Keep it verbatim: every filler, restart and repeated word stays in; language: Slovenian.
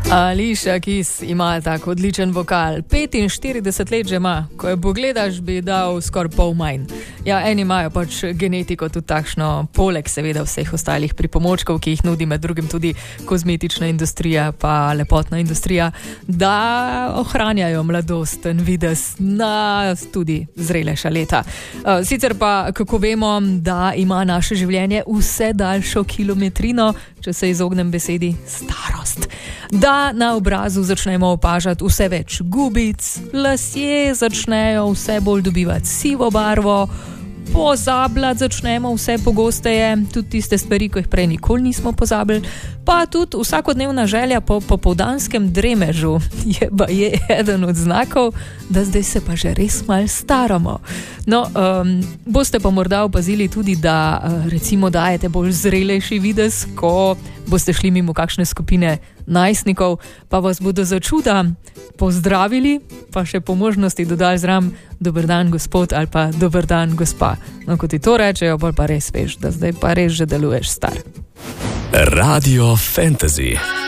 Alicia Keys ima tako odličen vokal. petinštirideset let že ima, ko jo pogledaš, bi dal skoraj pol manj. Ja, eni imajo pač genetiko tudi takšno, poleg seveda vseh ostalih pripomočkov, ki jih nudi med drugim tudi kozmetična industrija pa lepotna industrija, da ohranjajo mladosten videz na tudi zrelejša leta. Sicer pa, kako vemo, da ima naše življenje vse daljšo kilometrino, če se izognem besedi starost. Da na obrazu začnemo opažati vse več gubic, lasje začnejo vse bolj dobivati sivo barvo, pozabljati začnemo vse pogosteje, tudi tiste stvari, ko jih prej nikoli nismo pozabili, pa tudi vsakodnevna želja po popoldanskem dremežu je, je eden od znakov, da zdaj se pa že res malo staramo. No, um, boste pa morda opazili tudi, da recimo dajete bolj zrelejši videz, ko boste šli mimo kakšne skupine najstnikov, pa vas bodo za čuda pozdravili, pa še po možnosti dodali zraven dober dan gospod ali pa dober dan gospa. No, ko ti to rečejo, pa res veš, da zdaj pa res že deluješ star. Radio Fantasy.